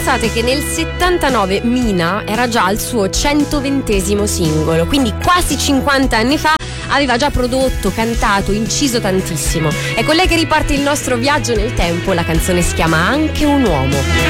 pensate che nel 79 Mina era già al suo 120° singolo, quindi quasi 50 anni fa aveva già prodotto, cantato, inciso tantissimo. È con lei che riparte il nostro viaggio nel tempo, la canzone si chiama Anche un uomo.